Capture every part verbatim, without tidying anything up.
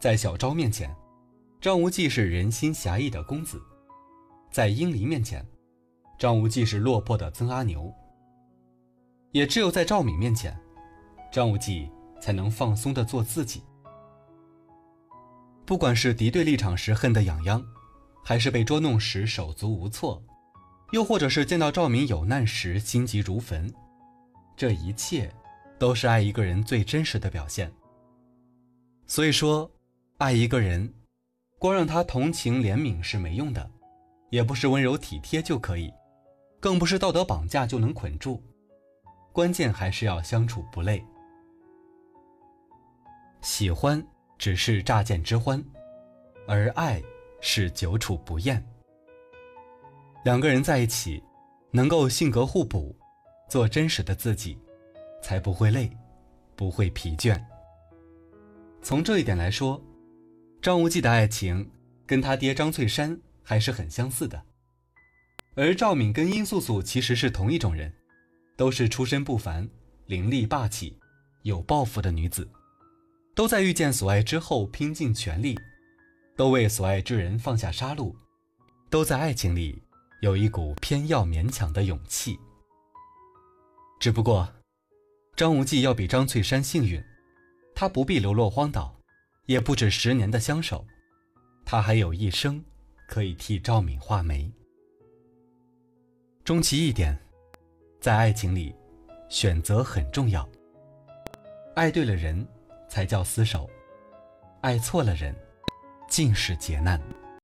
在小昭面前，张无忌是人心侠义的公子；在殷离面前，张无忌是落魄的曾阿牛。也只有在赵敏面前，张无忌才能放松地做自己。不管是敌对立场时恨得痒痒，还是被捉弄时手足无措，又或者是见到赵敏有难时心急如焚，这一切都是爱一个人最真实的表现。所以说，爱一个人，光让他同情怜悯是没用的，也不是温柔体贴就可以，更不是道德绑架就能捆住，关键还是要相处不累。喜欢只是乍见之欢，而爱是久处不厌。两个人在一起，能够性格互补，做真实的自己，才不会累，不会疲倦。从这一点来说，张无忌的爱情跟他爹张翠山还是很相似的。而赵敏跟殷素素其实是同一种人，都是出身不凡、凌厉霸气、有抱负的女子，都在遇见所爱之后拼尽全力，都为所爱之人放下杀戮，都在爱情里有一股偏要勉强的勇气。只不过张无忌要比张翠山幸运，他不必流落荒岛，也不止十年的相守，他还有一生可以替赵敏画眉。终其一点，在爱情里，选择很重要。爱对了人，才叫厮守；爱错了人，尽是劫难。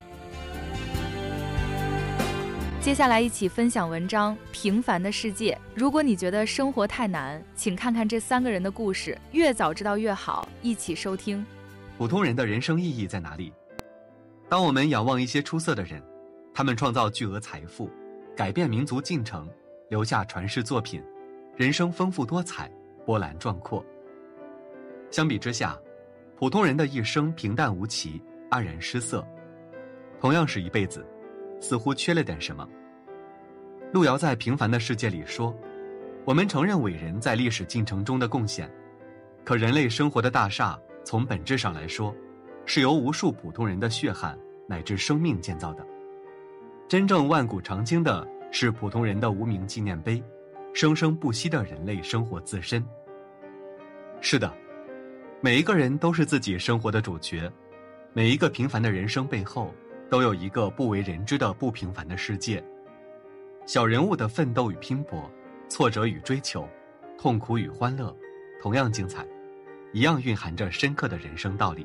接下来一起分享文章《平凡的世界》。如果你觉得生活太难，请看看这三个人的故事，越早知道越好。一起收听。 普通人的人生意义在哪里？当我们仰望一些出色的人，他们创造巨额财富，改变民族进程，留下传世作品，人生丰富多彩，波澜壮阔。相比之下，普通人的一生平淡无奇，黯然失色。同样是一辈子，似乎缺了点什么。路遥在《平凡的世界》里说，我们承认伟人在历史进程中的贡献，可人类生活的大厦从本质上来说，是由无数普通人的血汗乃至生命建造的。真正万古长青的是普通人的无名纪念碑，生生不息的人类生活自身。是的，每一个人都是自己生活的主角，每一个平凡的人生背后都有一个不为人知的不平凡的世界。小人物的奋斗与拼搏，挫折与追求，痛苦与欢乐，同样精彩，一样蕴含着深刻的人生道理。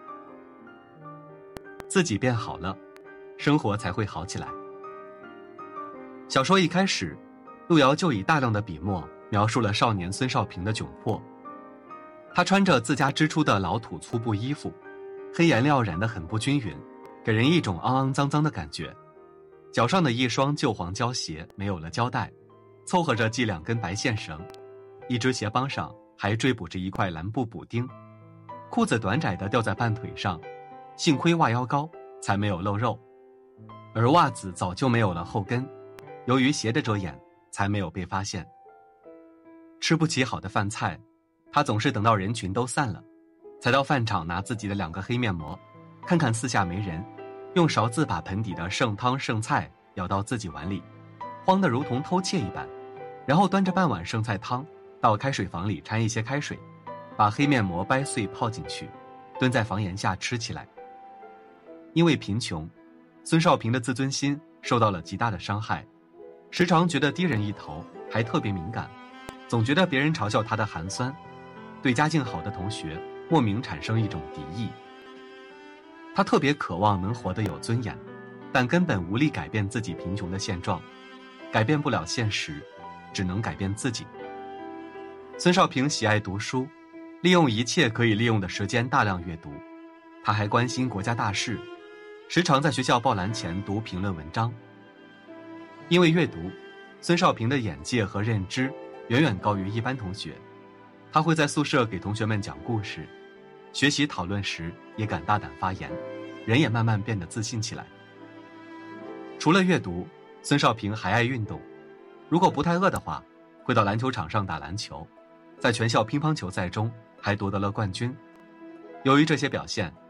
自己变好了，生活才会好起来。小说一开始，路遥就以大量的笔墨描述了少年孙少平的窘迫。他穿着自家织出的老土粗布衣服，黑颜料染得很不均匀，给人一种肮肮脏脏的感觉。脚上的一双旧黄胶鞋没有了胶带，凑合着系两根白线绳，一只鞋帮上还追捕着一块蓝布补丁，裤子短窄的吊在半腿上，幸亏袜腰高，才没有露肉。而袜子早就没有了后跟，由于鞋的遮掩，才没有被发现。吃不起好的饭菜，他总是等到人群都散了，才到饭场拿自己的两个黑面膜，看看四下没人，用勺子把盆底的剩汤剩菜舀到自己碗里，慌得如同偷窃一般，然后端着半碗剩菜汤到开水房里掺一些开水，把黑面膜掰碎泡进去，蹲在房檐下吃起来。因为贫穷，孙少平的自尊心受到了极大的伤害，时常觉得低人一头，还特别敏感，总觉得别人嘲笑他的寒酸，对家境好的同学莫名产生一种敌意。他特别渴望能活得有尊严，但根本无力改变自己贫穷的现状，改变不了现实，只能改变自己。孙少平喜爱读书，利用一切可以利用的时间大量阅读，他还关心国家大事，时常在学校报栏前读评论文章。因为阅读，孙少平的眼界和认知远远高于一般同学，他会在宿舍给同学们讲故事，学习讨论时也敢大胆发言，人也慢慢变得自信起来。除了阅读，孙少平还爱运动，如果不太饿的话，会到篮球场上打篮球，在全校乒乓球赛中还夺得了冠军。由于这些表现，